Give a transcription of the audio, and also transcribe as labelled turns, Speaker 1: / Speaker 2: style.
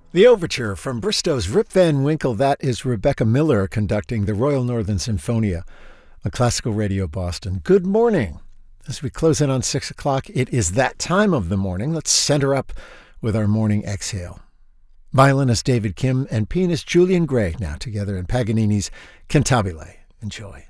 Speaker 1: The overture from Bristow's Rip Van Winkle, that is Rebecca Miller conducting the Royal Northern Sinfonia on Classical Radio Boston. Good morning. As we close in on 6 o'clock, it is that time of the morning. Let's center up with our morning exhale. Violinist David Kim and pianist Julian Gray now together in Paganini's Cantabile. Enjoy.